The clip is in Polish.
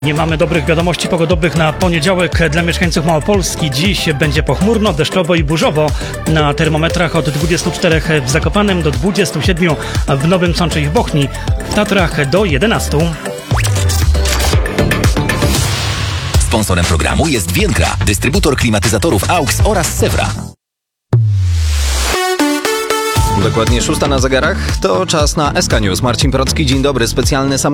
Nie mamy dobrych wiadomości pogodowych na poniedziałek dla mieszkańców Małopolski. Dziś będzie pochmurno, deszczowo i burzowo. Na termometrach od 24 w Zakopanem do 27 w Nowym Sączu i w Bochni. W Tatrach do 11. Sponsorem programu jest Vienkra, dystrybutor klimatyzatorów AUX oraz Sewra. Dokładnie 6 na zegarach. To czas na SK News. Marcin Procki, dzień dobry. Specjalny